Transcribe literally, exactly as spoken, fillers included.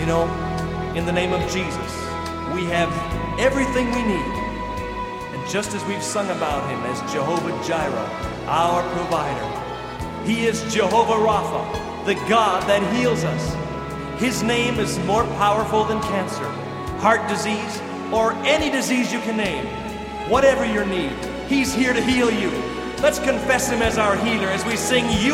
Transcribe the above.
You know, in the name of Jesus, we have everything we need. And just as we've sung about him as Jehovah Jireh, our provider, he is Jehovah Rapha, the God that heals us. His name is more powerful than cancer, heart disease, or any disease you can name. Whatever your need, he's here to heal you. Let's confess him as our healer as we sing, "You